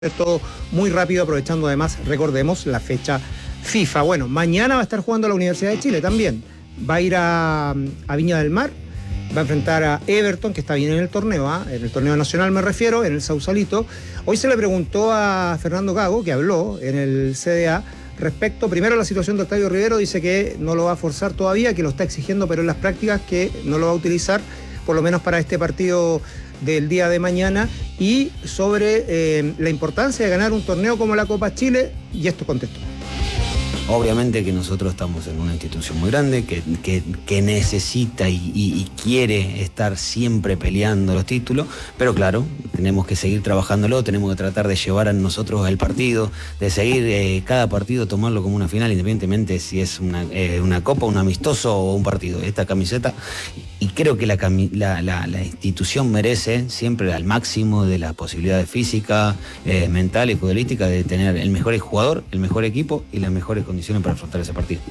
todo muy rápido, aprovechando además, recordemos, la fecha FIFA. Bueno, mañana va a estar jugando la Universidad de Chile también. Va a ir a Viña del Mar, va a enfrentar a Everton, que está bien en el torneo, en el torneo nacional me refiero, en el Sausalito. Hoy se le preguntó a Fernando Gago, que habló en el CDA, respecto primero a la situación de Octavio Rivero. Dice que no lo va a forzar todavía, que lo está exigiendo, pero en las prácticas que no lo va a utilizar, por lo menos para este partido del día de mañana, y sobre la importancia de ganar un torneo como la Copa Chile, y esto contestó. Obviamente que nosotros estamos en una institución muy grande que necesita y quiere estar siempre peleando los títulos, pero claro, tenemos que seguir trabajándolo, tenemos que tratar de llevar a nosotros el partido, de seguir cada partido, tomarlo como una final, independientemente si es una copa, un amistoso o un partido. Esta camiseta, y creo que la institución merece siempre al máximo de las posibilidades físicas, mentales y futbolísticas, de tener el mejor jugador, el mejor equipo y las mejores condiciones para afrontar ese partido.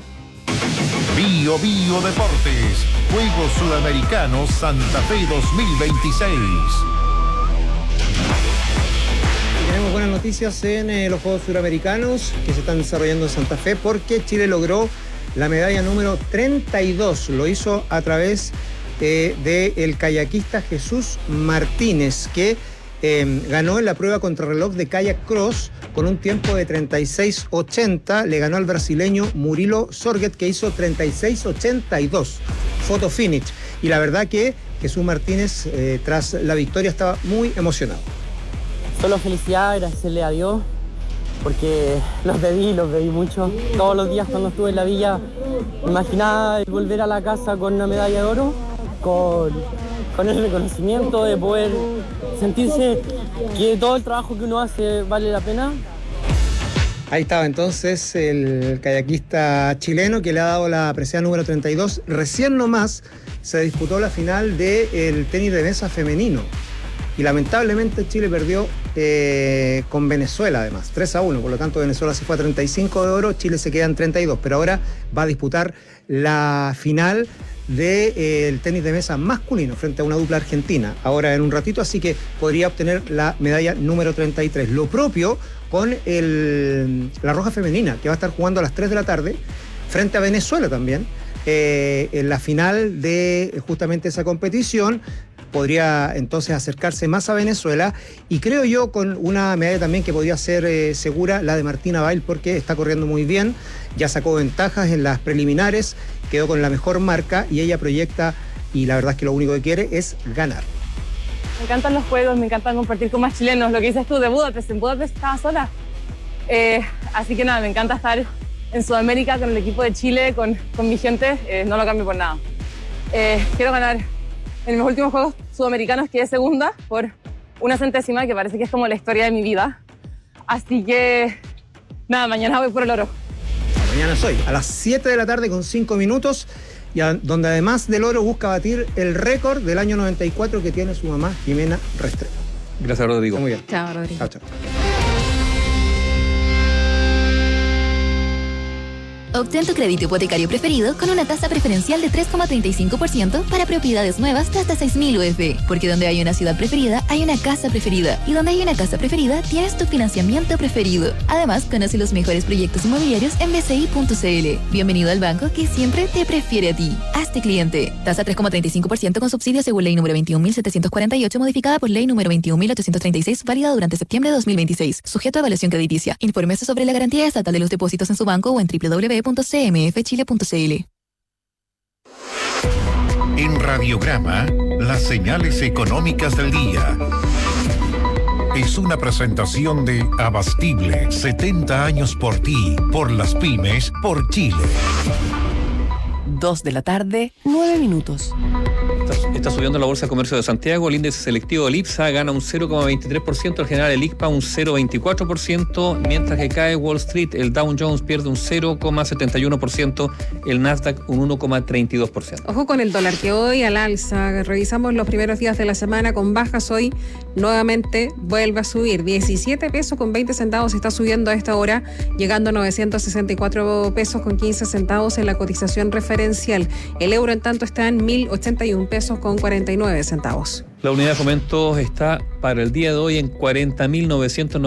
Bio Deportes, Juegos Sudamericanos Santa Fe 2026. Tenemos buenas noticias en los Juegos Suramericanos que se están desarrollando en Santa Fe, porque Chile logró la medalla número 32. Lo hizo a través del kayakista Jesús Martínez, que ganó en la prueba contrarreloj de kayak cross con un tiempo de 36.80. Le ganó al brasileño Murilo Sorget, que hizo 36.82, photo finish. Y la verdad que Jesús Martínez, tras la victoria, estaba muy emocionado. Solo felicidad, agradecerle a Dios, porque los bebí mucho. Todos los días cuando estuve en la villa me imaginaba volver a la casa con una medalla de oro, con el reconocimiento de poder sentirse que todo el trabajo que uno hace vale la pena. Ahí estaba entonces el kayakista chileno, que le ha dado la presea número 32. Recién nomás se disputó la final del tenis de mesa femenino. Y lamentablemente Chile perdió con Venezuela, además, 3-1. Por lo tanto, Venezuela se fue a 35 de oro, Chile se queda en 32. Pero ahora va a disputar la final del tenis de mesa masculino frente a una dupla argentina, ahora en un ratito, así que podría obtener la medalla número 33. Lo propio con la Roja Femenina, que va a estar jugando a las 3 de la tarde frente a Venezuela también, en la final de justamente esa competición. Podría entonces acercarse más a Venezuela, y creo yo con una medalla también que podría ser segura, la de Martina Bail, porque está corriendo muy bien, ya sacó ventajas en las preliminares, quedó con la mejor marca y ella proyecta, y la verdad es que lo único que quiere es ganar. Me encantan los juegos, me encanta compartir con más chilenos. Lo que dices tú de Budapest, en Budapest estaba sola. Así que nada, me encanta estar en Sudamérica con el equipo de Chile, con mi gente, no lo cambio por nada. Quiero ganar en mis últimos Juegos Sudamericanos, quedé segunda por una centésima, que parece que es como la historia de mi vida. Así que nada, mañana voy por el oro. Mañana soy a las 7 de la tarde con 5 minutos, y donde además del oro busca batir el récord del año 94 que tiene su mamá, Jimena Restrepo. Gracias, Rodrigo. Muy bien. Chao, Rodrigo. Chao, chao. Obtén tu crédito hipotecario preferido con una tasa preferencial de 3,35% para propiedades nuevas de hasta 6.000 UF. Porque donde hay una ciudad preferida, hay una casa preferida. Y donde hay una casa preferida, tienes tu financiamiento preferido. Además, conoce los mejores proyectos inmobiliarios en bci.cl. Bienvenido al banco que siempre te prefiere a ti. Hazte cliente. Tasa 3,35% con subsidio según ley número 21.748, modificada por ley número 21.836, válida durante septiembre de 2026. Sujeto a evaluación crediticia. Infórmese sobre la garantía estatal de los depósitos en su banco o en www.cmfchile.cl. En Radiograma, las señales económicas del día. Es una presentación de Abastible, 70 años por ti, por las pymes, por Chile. 2 de la tarde, 9 minutos. Está subiendo la Bolsa de Comercio de Santiago. El índice selectivo del IPSA gana un 0,23%, el general el ICPA un 0,24%, mientras que cae Wall Street. El Dow Jones pierde un 0,71%, el Nasdaq un 1,32%. Ojo con el dólar, que hoy al alza. Revisamos los primeros días de la semana con bajas. Hoy nuevamente vuelve a subir. 17 pesos con 20 centavos está subiendo a esta hora, llegando a 964 pesos con 15 centavos en la cotización referencial. El euro, en tanto, está en 1.081 pesos con 49 centavos. La unidad de fomento está para el día de hoy en 40.990